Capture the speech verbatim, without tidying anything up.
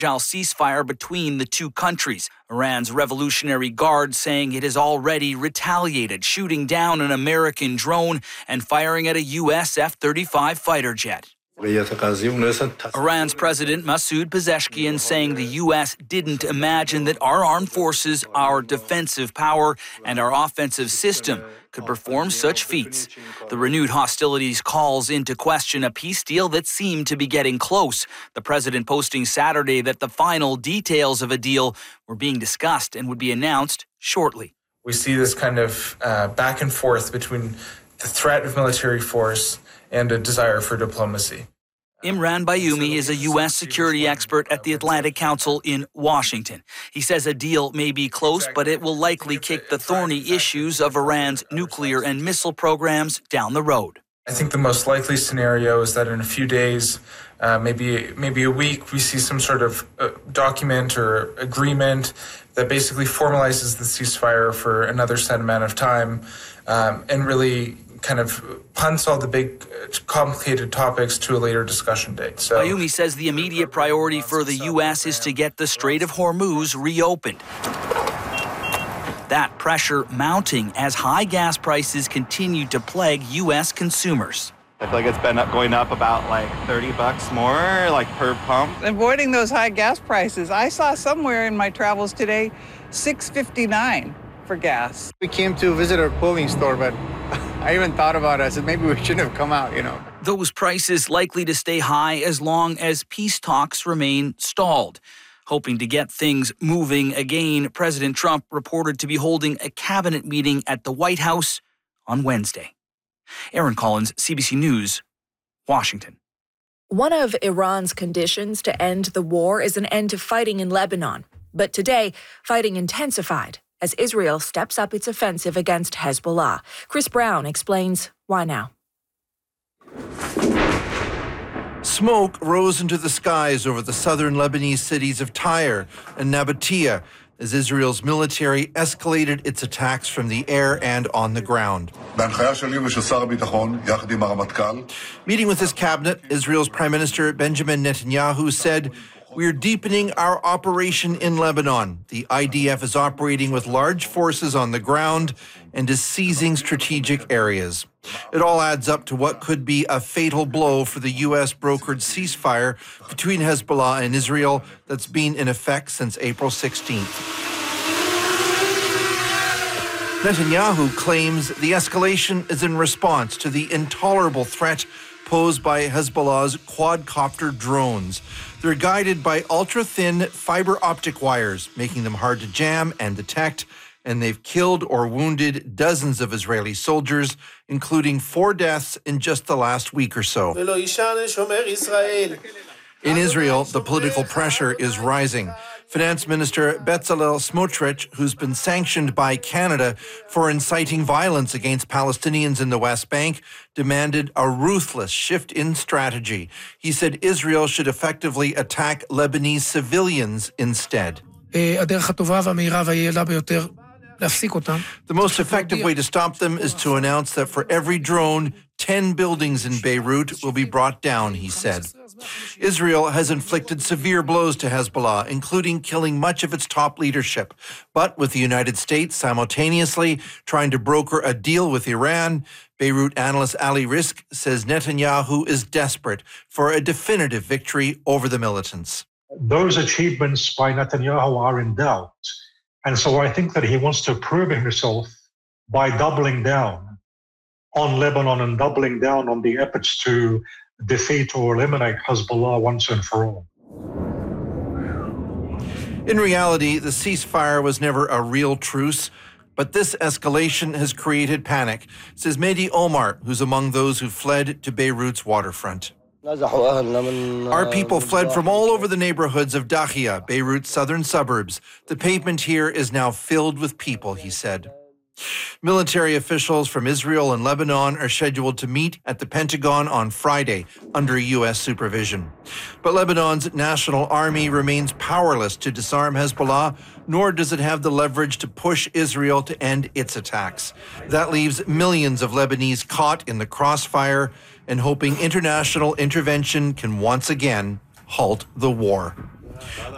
ceasefire between the two countries. Iran's Revolutionary Guard saying it has already retaliated, shooting down an American drone and firing at a U S F thirty-five fighter jet. Iran's President Masoud Pezeshkian saying the U S didn't imagine that our armed forces, our defensive power, and our offensive system could perform such feats. The renewed hostilities calls into question a peace deal that seemed to be getting close. The president posting Saturday that the final details of a deal were being discussed and would be announced shortly. We see this kind of uh, back and forth between the threat of military force and a desire for diplomacy. Imran Bayoumi is a U S security expert at the Atlantic Council in Washington. He says a deal may be close, but it will likely kick the thorny issues of Iran's nuclear and missile programs down the road. I think the most likely scenario is that in a few days, uh, maybe maybe a week, we see some sort of uh, document or agreement that basically formalizes the ceasefire for another set amount of time um, and really kind of punts all the big, complicated topics to a later discussion date. So, Bayoumi says the immediate priority for the U S is to get the Strait of Hormuz reopened. That pressure mounting as high gas prices continue to plague U S consumers. I feel like it's been up, going up about like thirty bucks more, like per pump. Avoiding those high gas prices. I saw somewhere in my travels today, six fifty-nine for gas. We came to visit our clothing store, but I even thought about it. I said, maybe we shouldn't have come out, you know. Those prices likely to stay high as long as peace talks remain stalled. Hoping to get things moving again, President Trump reported to be holding a cabinet meeting at the White House on Wednesday. Aaron Collins, C B C News, Washington. One of Iran's conditions to end the war is an end to fighting in Lebanon. But today, fighting intensified as Israel steps up its offensive against Hezbollah. Chris Brown explains why now. Smoke rose into the skies over the southern Lebanese cities of Tyre and Nabatea as Israel's military escalated its attacks from the air and on the ground. Meeting with his cabinet, Israel's Prime Minister Benjamin Netanyahu said, "We're deepening our operation in Lebanon. The I D F is operating with large forces on the ground and is seizing strategic areas." It all adds up to what could be a fatal blow for the U S-brokered ceasefire between Hezbollah and Israel that's been in effect since April sixteenth. Netanyahu claims the escalation is in response to the intolerable threat posed by Hezbollah's quadcopter drones. They're guided by ultra-thin fiber optic wires, making them hard to jam and detect, and they've killed or wounded dozens of Israeli soldiers, including four deaths in just the last week or so. In Israel, the political pressure is rising. Finance Minister Bezalel Smotrich, who's been sanctioned by Canada for inciting violence against Palestinians in the West Bank, demanded a ruthless shift in strategy. He said Israel should effectively attack Lebanese civilians instead. The most effective way to stop them is to announce that for every drone, ten buildings in Beirut will be brought down, he said. Israel has inflicted severe blows to Hezbollah, including killing much of its top leadership. But with the United States simultaneously trying to broker a deal with Iran, Beirut analyst Ali Risk says Netanyahu is desperate for a definitive victory over the militants. Those achievements by Netanyahu are in doubt. And so I think that he wants to prove himself by doubling down on Lebanon and doubling down on the efforts to defeat or eliminate Hezbollah once and for all. In reality, the ceasefire was never a real truce, but this escalation has created panic, says Mehdi Omar, who's among those who fled to Beirut's waterfront. Our people fled from all over the neighborhoods of Dakhia, Beirut's southern suburbs. The pavement here is now filled with people, he said. Military officials from Israel and Lebanon are scheduled to meet at the Pentagon on Friday under U S supervision. But Lebanon's National Army remains powerless to disarm Hezbollah, nor does it have the leverage to push Israel to end its attacks. That leaves millions of Lebanese caught in the crossfire and hoping international intervention can once again halt the war.